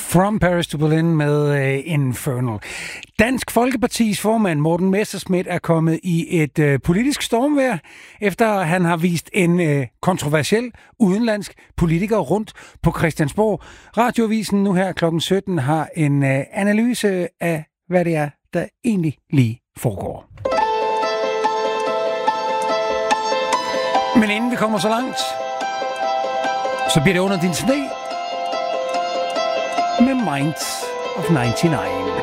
From Paris to Berlin med Infernal. Dansk Folkepartis formand Morten Messerschmidt er kommet i et politisk stormvejr, efter han har vist en kontroversiel udenlandsk politiker rundt på Christiansborg. Radioavisen nu her klokken 17 har en analyse af, hvad det er, der egentlig lige foregår. Men inden vi kommer så langt, så bliver det under din sne med Minds of 99.